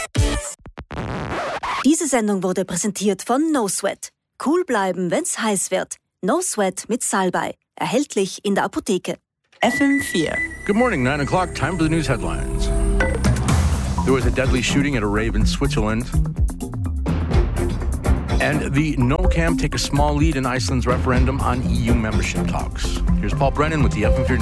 Diese Sendung wurde präsentiert von No Sweat. Cool bleiben, wenn's heiß wird. No Sweat mit Salbei. Erhältlich in der Apotheke. FM4. Good morning, 9 o'clock. Time for the news headlines. There was a deadly shooting at a rave in Switzerland. And the No Camp take a small lead in Iceland's referendum on EU membership talks. Here's Paul Brennan with the FM4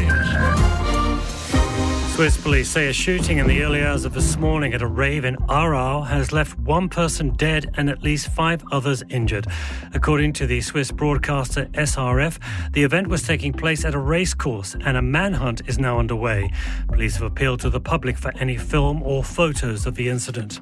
News. Swiss police say a shooting in the early hours of this morning at a rave in Aarau has left one person dead and at least 5 others injured. According to the Swiss broadcaster SRF, the event was taking place at a racecourse and a manhunt is now underway. Police have appealed to the public for any film or photos of the incident.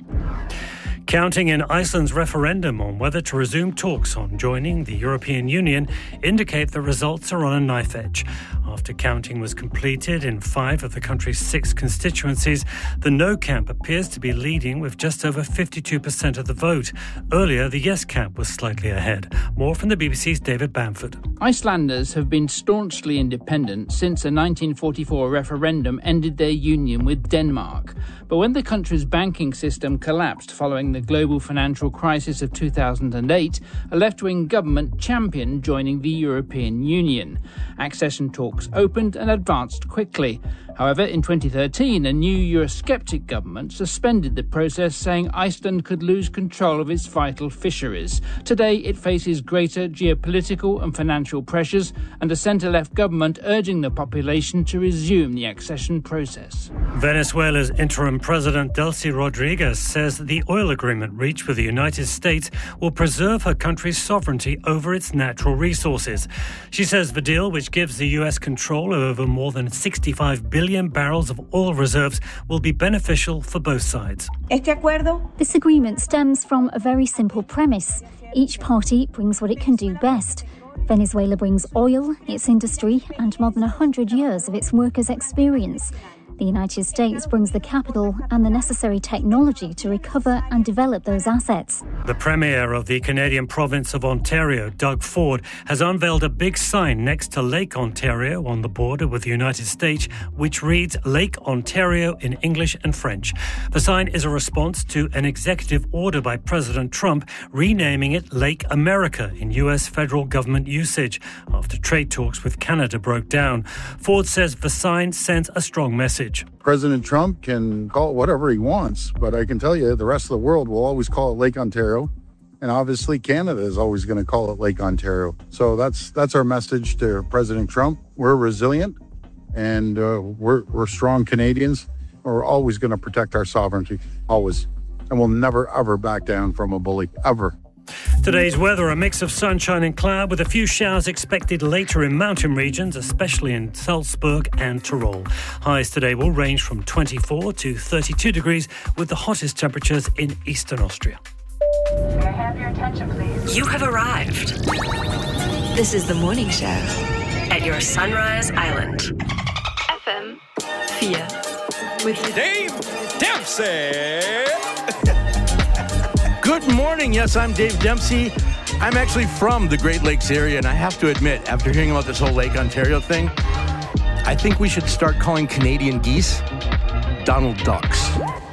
Counting in Iceland's referendum on whether to resume talks on joining the European Union indicate the results are on a knife edge. After counting was completed in 5 of the country's 6 constituencies, the No camp appears to be leading with just over 52% of the vote. Earlier, the Yes camp was slightly ahead. More from the BBC's David Bamford. Icelanders have been staunchly independent since a 1944 referendum ended their union with Denmark. But when the country's banking system collapsed following the global financial crisis of 2008, a left-wing government championed joining the European Union. Accession talks opened and advanced quickly. However, in 2013, a new Eurosceptic government suspended the process, saying Iceland could lose control of its vital fisheries. Today, it faces greater geopolitical and financial pressures and a centre-left government urging the population to resume the accession process. Venezuela's interim president, Delcy Rodriguez, says the oil agreement reached with the United States will preserve her country's sovereignty over its natural resources. She says the deal, which gives the U.S. control over more than 65 billion barrels of oil reserves, will be beneficial for both sides. This agreement stems from a very simple premise. Each party brings what it can do best. Venezuela brings oil, its industry, and more than 100 years of its workers' experience. The United States brings the capital and the necessary technology to recover and develop those assets. The Premier of the Canadian province of Ontario, Doug Ford, has unveiled a big sign next to Lake Ontario on the border with the United States, which reads Lake Ontario in English and French. The sign is a response to an executive order by President Trump renaming it Lake America in U.S. federal government usage after trade talks with Canada broke down. Ford says the sign sends a strong message. President Trump can call it whatever he wants, but I can tell you the rest of the world will always call it Lake Ontario. And obviously Canada is always going to call it Lake Ontario. So that's our message to President Trump. We're resilient and we're strong Canadians. We're always going to protect our sovereignty, always. And we'll never, ever back down from a bully, ever. Today's weather, a mix of sunshine and cloud with a few showers expected later in mountain regions, especially in Salzburg and Tyrol. Highs today will range from 24 to 32 degrees with the hottest temperatures in eastern Austria. May I have your attention, please? You have arrived. This is the morning show At your Sunrise Island. FM4 with Dave Dempsey. Good morning. Yes, I'm Dave Dempsey. I'm actually from the Great Lakes area, and I have to admit, after hearing about this whole Lake Ontario thing, I think we should start calling Canadian geese Donald Ducks.